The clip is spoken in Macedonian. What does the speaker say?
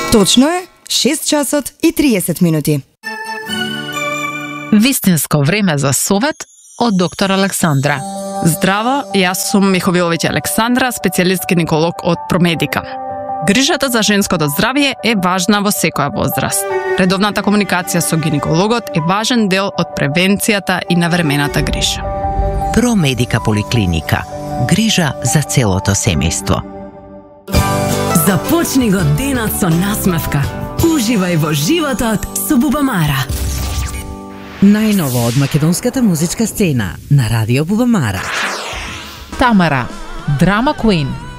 Точно е 6 часот и 30 минути. Вистинско време за совет од доктор Александра. Здраво, јас сум Миховиловиќ Александра, специјалист гинеколог од Промедика. Грижата за женското здравје е важна во секоја возраст. Редовната комуникација со гинекологот е важен дел од превенцијата и навремената грижа. Промедика поликлиника. Грижа за целото семејство. Започни го денот со насмевка. Уживај во животот со Бубамара. Најново од македонската музичка сцена на Радио Бубамара. Тамара, драма куин.